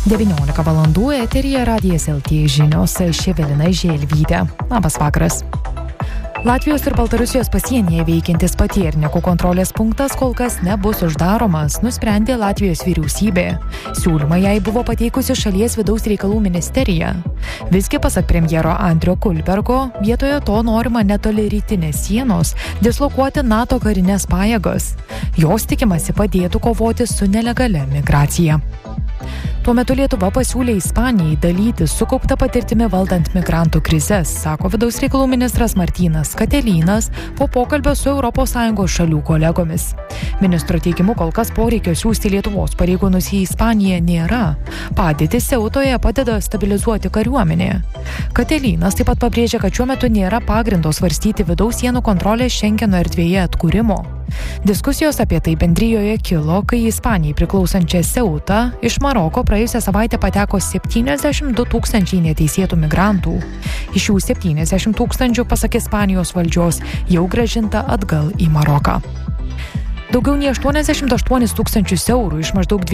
19 valandų eteryje Radijas LT žinios, aš Evelina Želvytė. Labas vakaras. Latvijos ir Baltarusijos pasienyje veikiantis Patiernikų kontrolės punktas kol kas nebus uždaromas, nusprendė Latvijos vyriausybė. Siūlymą jai buvo pateikusi šalies vidaus reikalų ministerija. Visgi, pasak premjero Andrio Kulbergo, vietoje to norima netoli rytinės sienos dislokuoti NATO karinės pajėgas. Jos tikimasi padėtų kovoti su nelegalia migracija. Tuo metu Lietuva pasiūlė Ispanijai dalytis sukauptą patirtimi valdant migrantų krizes, sako vidaus reikalų ministras Martynas Katelynas po pokalbio su ES šalių kolegomis. Ministro teigimu kol kas poreikio siųsti Lietuvos pareigūnus į Ispaniją nėra. Padėtį Seutoje padeda stabilizuoti kariuomenė. Katelynas taip pat pabrėžia, kad šiuo metu nėra pagrindo svarstyti vidaus sienų kontrolės Šengeno erdvėje atkūrimo. Diskusijos apie tai bendrijoje kilo, kai Ispanijai priklausančią Seutą iš Maroko praėjusią savaitę pateko 72 000 neteisėtų migrantų. Iš jų 70 000, pasak Ispanijos valdžios, jau grąžinta atgal į Maroką. Daugiau nei 88 000 eurų iš maždaug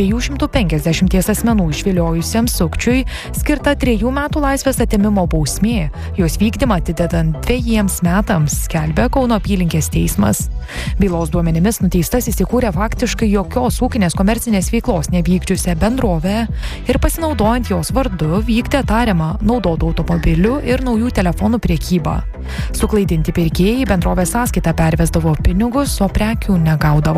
250 asmenų išviliojusiam sukčiui skirta 3 metų laisvės atėmimo bausmė. Jos vykdymą atidedant 2 metams, skelbia Kauno apylinkės teismas. Bylos duomenimis nuteistasis įkūrė faktiškai jokios ūkinės komercinės veiklos nevykdžiusią bendrovę ir pasinaudojant jos vardu vykdė tariamą naudotų automobilių ir naujų telefonų prekybą. Suklaidinti pirkėjai bendrovės sąskaitą pervesdavo pinigus, o prekių negaudavo.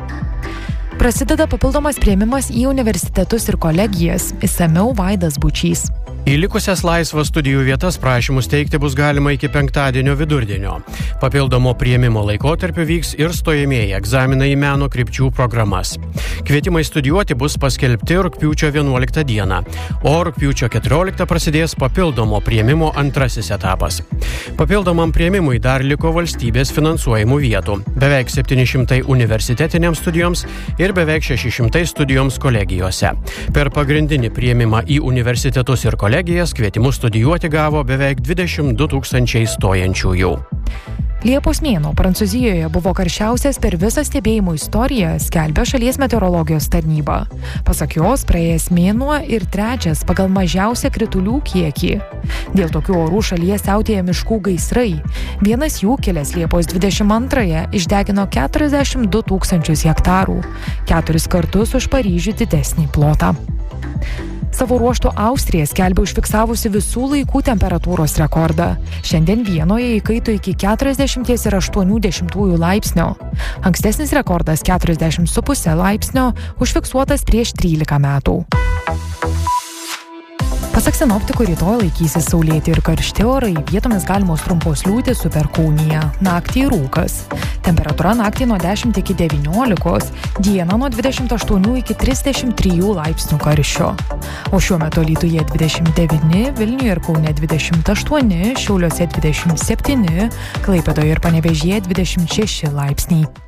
Prasideda papildomas priėmimas į universitetus ir kolegijas. Išsamiau Vaidas Bučys. Į likusias laisvas studijų vietas prašymus teikti bus galima iki penktadienio vidurdienio. Papildomo priėmimo laikotarpiu vyks ir stojamieji egzaminai į meno krypčių programas. Kvietimai studijuoti bus paskelbti rugpjūčio 11 dieną, o rugpjūčio 14 prasidės papildomo priėmimo antrasis etapas. Papildomam priėmimui dar liko valstybės finansuojamų vietų. Beveik 700 universitetinėms studijoms ir beveik 600 studijoms kolegijose. Per pagrindinį priėmimą į universitetus ir kolegijas kvietimus studijuoti gavo beveik 22 000 stojančiųjų. Liepos mėnuo Prancūzijoje buvo karščiausias per visą stebėjimų istoriją, skelbia šalies meteorologijos tarnyba. Pasak jos, praėjęs mėnuo ir 3 pagal mažiausią kritulių kiekį. Dėl tokių orų šalyje siautėja miškų gaisrai. Vienas jų, kilęs Liepos 22-ąją, išdegino 42 000 hektarų, 4 kartus už Paryžių didesnį plotą. Savo ruožtu Austrija skelbia užfiksavusi visų laikų temperatūros rekordą. Šiandien Vienoje įkaito iki 40 ir 80 laipsnio. Ankstesnis rekordas 40,5 laipsnio užfiksuotas prieš 13 metų. Pasak sinoptikų, rytoj laikysis saulėti ir karšti orai, vietomis galimos trumpos liūtys su perkūnija, naktį rūkas. Temperatūra naktį nuo 10 iki 19, dieną nuo 28 iki 33 laipsnių karščio. O šiuo metu Alytuje 29, Vilniuje ir Kaune 28, Šiauliuose 27, Klaipėdoje ir Panevėžyje 26 laipsniai.